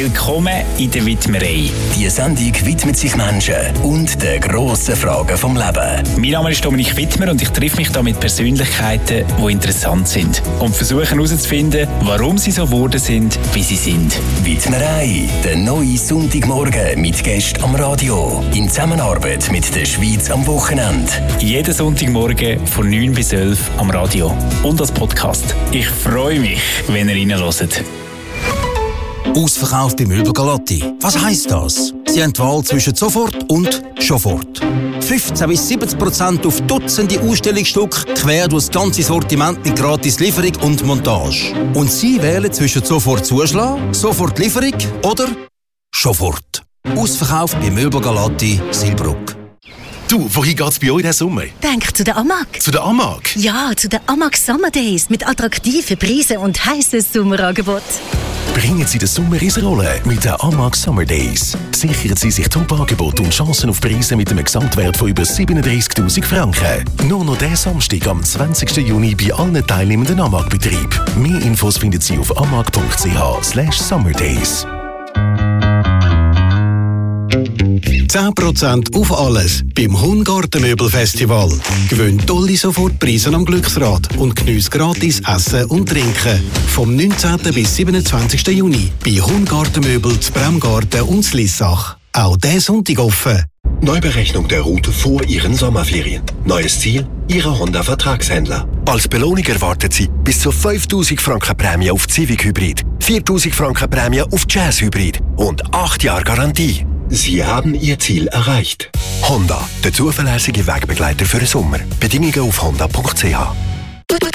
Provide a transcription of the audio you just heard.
Willkommen in der Widmerei. Die Sendung widmet sich Menschen und den grossen Fragen vom Leben. Mein Name ist Dominik Wittmer und ich treffe mich hier mit Persönlichkeiten, die interessant sind und versuche herauszufinden, warum sie so geworden sind, wie sie sind. Widmerei, der neue Sonntagmorgen mit Gästen am Radio. In Zusammenarbeit mit der Schweiz am Wochenende. Jeden Sonntagmorgen von 9 bis 11 am Radio und als Podcast. Ich freue mich, wenn ihr reinhört. Ausverkauf bei Möbel Galatti. Was heisst das? Sie haben die Wahl zwischen sofort und Schofort. 15-70% auf Dutzende Ausstellungsstücke quer durch das ganze Sortiment mit gratis Lieferung und Montage. Und Sie wählen zwischen sofort Zuschlag, sofort Lieferung oder Schofort. Ausverkauf bei Möbel Galatti, Silbruck. Du, wohin geht's bei euch diesen Sommer? Denk zu der AMAG. Zu der AMAG? Ja, zu der AMAG Summer Days mit attraktiven Preisen und heissen Sommerangebot. Bringen Sie den Sommer ins Rollen mit den AMAG Summer Days. Sichern Sie sich Top-Angebote und Chancen auf Preise mit einem Gesamtwert von über 37'000 Franken. Nur noch diesen Samstag am 20. Juni bei allen teilnehmenden AMAG-Betrieben. Mehr Infos finden Sie auf amag.ch/summerdays. 10% auf alles beim Hungartenmöbelfestival. Gewinn tolle Sofortpreise am Glücksrad und geniesse gratis Essen und Trinken. Vom 19. bis 27. Juni bei Hungartenmöbel zu Bremgarten und zu Lissach. Auch diesen Sonntag offen. Neuberechnung der Route vor Ihren Sommerferien. Neues Ziel, Ihre Honda-Vertragshändler. Als Belohnung erwarten Sie bis zu 5'000 Franken Prämie auf Civic Hybrid, 4'000 Franken Prämie auf Jazz Hybrid und 8 Jahre Garantie. Sie haben Ihr Ziel erreicht. Honda, der zuverlässige Wegbegleiter für den Sommer. Bedingungen auf honda.ch.